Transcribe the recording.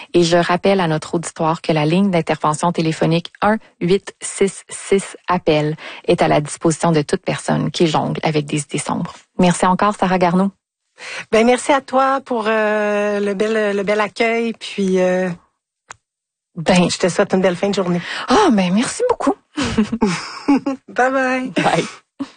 Et je rappelle à notre auditoire que la ligne d'intervention téléphonique 1-866-APPEL est à la disposition de toute personne qui jongle avec des idées sombres. Merci encore, Sarah Garneau. Ben merci à toi pour le bel accueil, puis je te souhaite une belle fin de journée. Ben merci beaucoup. Bye bye. Bye.